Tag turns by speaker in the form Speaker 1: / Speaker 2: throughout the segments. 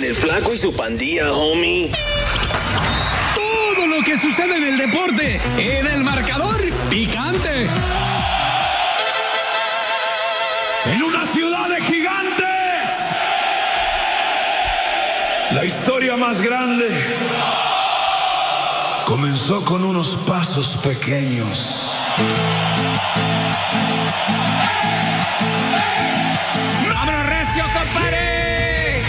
Speaker 1: En el Flaco y su Pandilla, homie.
Speaker 2: Todo lo que sucede en el deporte, en el marcador picante.
Speaker 3: En una ciudad de gigantes, la historia más grande comenzó con unos pasos pequeños.
Speaker 2: ¡Vámonos recio, compadre!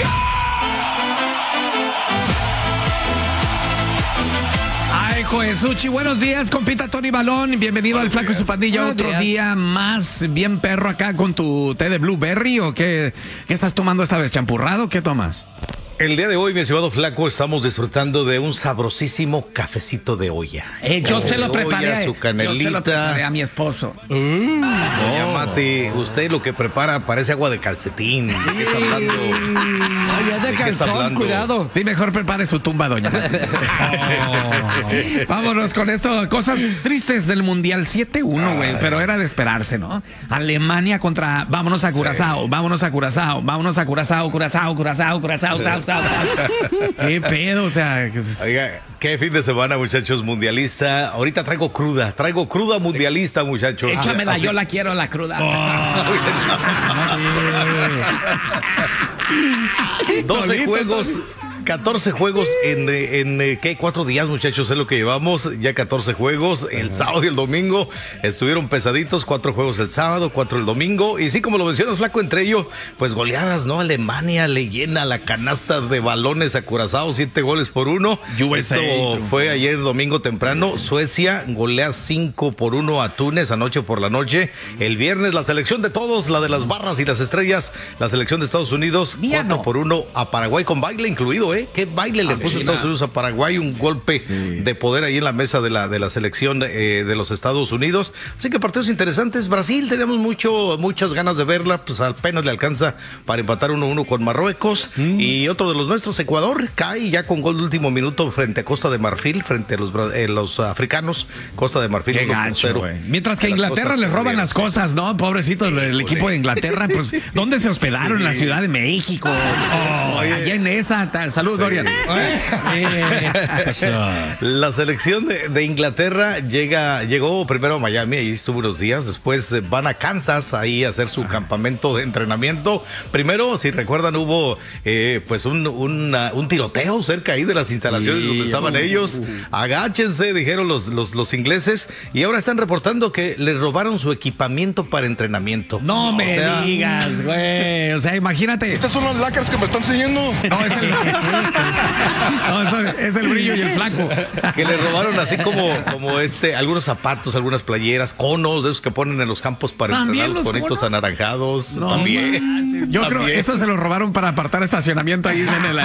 Speaker 2: Ay, Joesuchi, buenos días, compita Tony Balón. Bienvenido al Flaco y su Pandilla. Otro día más bien perro acá con tu té de blueberry. ¿O qué estás tomando esta vez? ¿Champurrado? ¿Qué tomas?
Speaker 4: El día de hoy, mi estimado Flaco, estamos disfrutando de un sabrosísimo cafecito de olla.
Speaker 2: Yo se lo preparé.
Speaker 4: Su canelita.
Speaker 2: Yo se lo preparé a mi esposo.
Speaker 4: Doña Mati, usted lo que prepara parece agua de calcetín. ¿De qué está hablando?
Speaker 5: Ay, es de calzón, cuidado.
Speaker 2: Sí, mejor prepare su tumba, doña Mati. Vámonos con esto. Cosas tristes del Mundial 7-1, güey. Pero era de esperarse, ¿no? Alemania contra... Vámonos a Curazao, vámonos a Curazao, vámonos a Curazao, Curazao, Curazao, Curazao, ¿qué pedo? O sea...
Speaker 4: Oiga, qué fin de semana, muchachos, mundialista. Ahorita traigo cruda mundialista, muchachos.
Speaker 2: Échamela, yo la quiero, la cruda.
Speaker 4: 12 juegos... 14 juegos en ¿qué? 4 días, muchachos, es lo que llevamos. Ya 14 juegos. El sábado y el domingo estuvieron pesaditos. 4 juegos el sábado, 4 el domingo. Y sí, como lo mencionas, Flaco, entre ellos, pues goleadas, ¿no? Alemania le llena la canasta de balones a Curazao, 7-1. Esto fue ayer domingo temprano. Suecia golea 5-1 a Túnez anoche por la noche. El viernes, la selección de todos, la de las barras y las estrellas, la selección de Estados Unidos, 4-1 a Paraguay, con baile incluido. ¿Qué baile le puso Estados Unidos a Paraguay? Un golpe de poder ahí en la mesa de la selección de los Estados Unidos. Así que partidos interesantes. Brasil, teníamos muchas ganas de verla, pues apenas le alcanza para empatar 1-1 con Marruecos. Y otro de los nuestros, Ecuador, cae ya con gol de último minuto frente a Costa de Marfil, frente a los africanos. Costa de Marfil.
Speaker 2: Qué gacho, güey. Mientras que a Inglaterra les roban las cosas, ¿no? Pobrecitos, el equipo de Inglaterra, pues, ¿dónde se hospedaron? En la Ciudad de México. Allá en esa... Saludos, Dorian.
Speaker 4: La selección de Inglaterra llegó primero a Miami, ahí estuvo unos días, después van a Kansas ahí a hacer su campamento de entrenamiento. Primero, si recuerdan, hubo pues un tiroteo cerca ahí de las instalaciones donde estaban ellos. Agáchense, dijeron los ingleses, y ahora están reportando que les robaron su equipamiento para entrenamiento.
Speaker 2: No me digas, güey. O sea, imagínate.
Speaker 3: Estas son las lacras que me están siguiendo.
Speaker 2: No, es el brillo y el flaco.
Speaker 4: Que le robaron así como algunos zapatos, algunas playeras, conos de esos que ponen en los campos para entrenar, los conitos conos anaranjados. No, también.
Speaker 2: Yo creo que eso se lo robaron para apartar estacionamiento ahí en el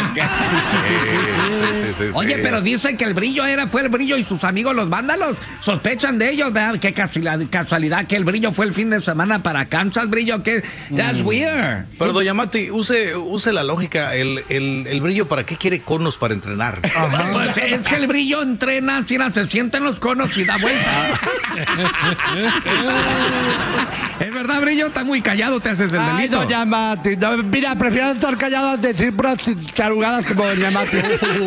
Speaker 4: sí.
Speaker 2: Oye, pero dicen que el brillo fue el brillo y sus amigos los vándalos sospechan de ellos, ¿verdad? Qué casualidad que el brillo fue el fin de semana para Kansas, brillo, que that's weird.
Speaker 4: Pero doña Mati, use la lógica, el brillo, ¿para qué quiere conos para entrenar?
Speaker 2: Pues es que el brillo entrena, se sienta en los conos y da vuelta. Es verdad, brillo, está muy callado, te haces el delito.
Speaker 5: Doña Mati, mira, prefiero estar callado a decir puras tarugadas como doña Mati.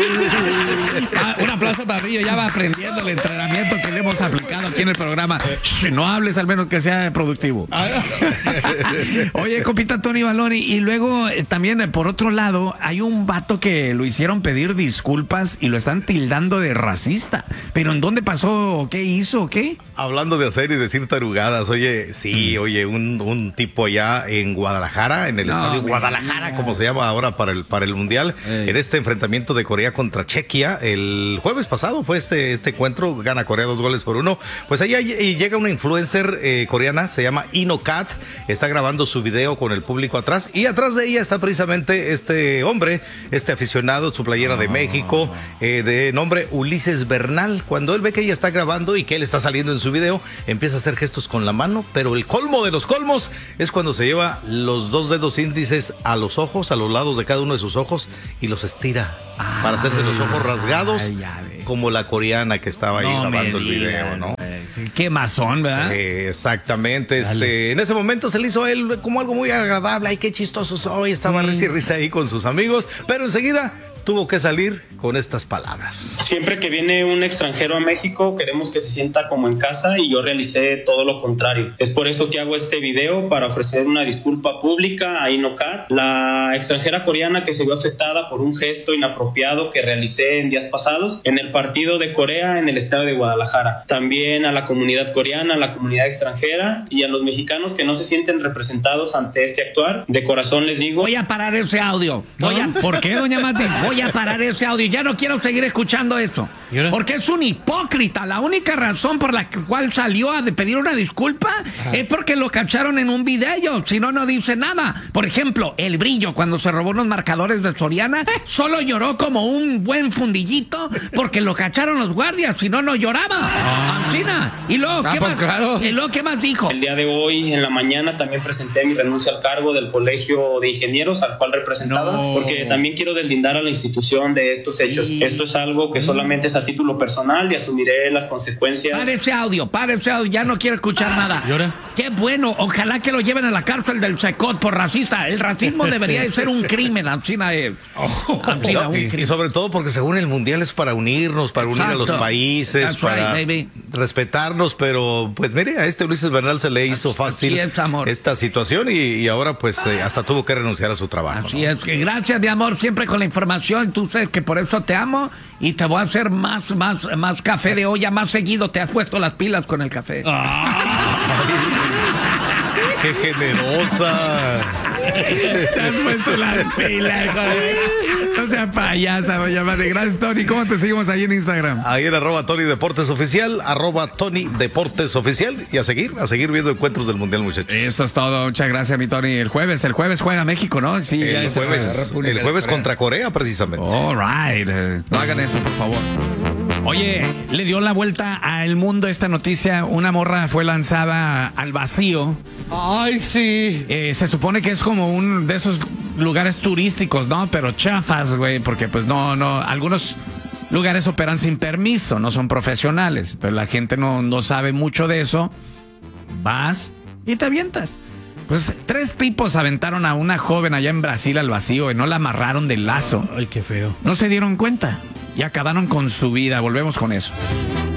Speaker 2: Un aplauso para brillo, ya va aprendiendo el entrenamiento que le hemos aplicado aquí en el programa. No hables, al menos que sea productivo. Oye, compita Tony Balón, y luego también por otro lado hay un vato que lo hicieron pedir disculpas y lo están tildando de racista. ¿Pero en dónde pasó? ¿Qué hizo? ¿Qué?
Speaker 4: Hablando de hacer y decir tarugadas, un tipo allá en Guadalajara, en el estadio Guadalajara, como se llama ahora para el Mundial, en este enfrentamiento de Corea contra Chequia, el jueves pasado fue este encuentro, gana Corea 2-1. Pues allá llega una influencer coreana, se llama Inocat, está grabando su video con el público atrás, y atrás de ella está precisamente este hombre, este aficionado, su playera de México, de nombre Ulises Bernal. Cuando él ve que ella está grabando y que él está saliendo en su video, empieza a hacer gestos con la mano, pero el colmo de los colmos es cuando se lleva los 2 dedos índices a los ojos, a los lados de cada uno de sus ojos, y los estira para hacerse los ojos rasgados, como la coreana que estaba ahí grabando el video, ¿no?
Speaker 2: Sí, qué mazón, ¿verdad?
Speaker 4: Sí, exactamente. En ese momento se le hizo a él como algo muy agradable. Ay, qué chistoso soy. Estaba risa y risa ahí con sus amigos, pero enseguida tuvo que salir con estas palabras.
Speaker 6: Siempre que viene un extranjero a México, queremos que se sienta como en casa, y yo realicé todo lo contrario. Es por eso que hago este video, para ofrecer una disculpa pública a Inokat, la extranjera coreana que se vio afectada por un gesto inapropiado que realicé en días pasados en el partido de Corea en el estado de Guadalajara. También a la comunidad coreana, a la comunidad extranjera y a los mexicanos que no se sienten representados ante este actuar. De corazón les digo...
Speaker 2: Voy a parar ese audio. ¿Por qué, doña Mati? Voy a parar ese audio. Ya no quiero seguir escuchando eso. Porque es un hipócrita. La única razón por la cual salió a pedir una disculpa es porque lo cacharon en un video. Si no, no dice nada. Por ejemplo, el Brillo, cuando se robó unos marcadores de Soriana, solo lloró como un buen fundillito porque lo cacharon los guardias. Si no, no lloraba. Ancina. Y luego, ¿qué más dijo?
Speaker 6: El día de hoy, en la mañana, también presenté mi renuncia al cargo del Colegio de Ingenieros al cual representaba, porque también quiero deslindar a la institución de estos hechos. Esto es algo que solamente es a título personal y asumiré las consecuencias.
Speaker 2: Para ese audio, ya no quiero escuchar nada. Qué bueno, ojalá que lo lleven a la cárcel del Secot por racista. El racismo debería de ser un crimen, Ancina.
Speaker 4: Y sobre todo porque según el mundial es para unirnos, para unir a los países, para respetarnos, pero pues mire, a Ulises Bernal se le hizo fácil esta situación y ahora pues hasta tuvo que renunciar a su trabajo.
Speaker 2: Así es, que gracias, mi amor, siempre con la información. Tú sabes que por eso te amo y te voy a hacer más café de olla más seguido. Te has puesto las pilas con el café.
Speaker 4: ¡Qué generosa!
Speaker 2: Te has puesto las pilas, joder. No sea payasa, doña Mati. Gracias, Tony. ¿Cómo te seguimos ahí en Instagram?
Speaker 4: Ahí en @Tony Deportes Oficial, @Tony Deportes Oficial. Y a seguir viendo encuentros del Mundial, muchachos.
Speaker 2: Eso es todo. Muchas gracias, mi Tony. El jueves juega México, ¿no? Sí,
Speaker 4: el jueves contra Corea, precisamente.
Speaker 2: All right. No hagan eso, por favor. Oye, le dio la vuelta al mundo esta noticia. Una morra fue lanzada al vacío.
Speaker 5: Ay, sí.
Speaker 2: Se supone que es como un de esos lugares turísticos, ¿no? Pero chafas, güey, porque pues no, algunos lugares operan sin permiso, no son profesionales. Entonces la gente no sabe mucho de eso. Vas y te avientas. Pues 3 tipos aventaron a una joven allá en Brasil al vacío y no la amarraron del lazo.
Speaker 5: Ay, qué feo.
Speaker 2: No se dieron cuenta y acabaron con su vida. Volvemos con eso.